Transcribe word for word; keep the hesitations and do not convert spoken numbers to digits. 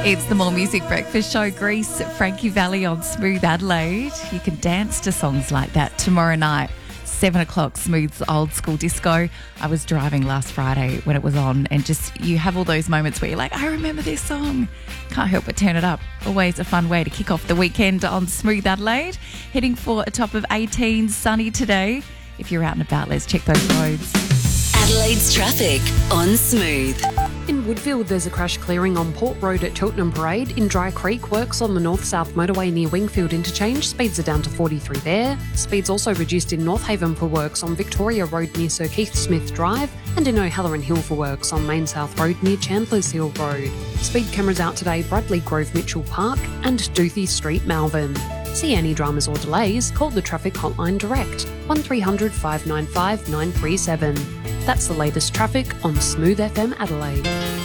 It's the More Music Breakfast Show. Grease, Frankie Valli on Smooth Adelaide. You can dance to songs like that tomorrow night. Seven o'clock, Smooth's Old School Disco. I was driving last Friday when it was on, and just you have all those moments where you're like, I remember this song. Can't help but turn it up. Always a fun way to kick off the weekend on Smooth Adelaide. Heading for a top of eighteen, sunny today. If you're out and about, let's check those roads. Adelaide's traffic on Smooth. In Woodfield, there's a crash clearing on Port Road at Cheltenham Parade. In Dry Creek, works on the north-south motorway near Wingfield Interchange. Speeds are down to forty-three there. Speeds also reduced in North Haven for works on Victoria Road near Sir Keith Smith Drive, and in O'Halloran Hill for works on Main South Road near Chandler's Hill Road. Speed cameras out today, Bradley Grove Mitchell Park and Doothie Street, Malvern. See any dramas or delays, call the traffic hotline direct, one three hundred, five nine five, nine three seven. That's the latest traffic on Smooth F M Adelaide.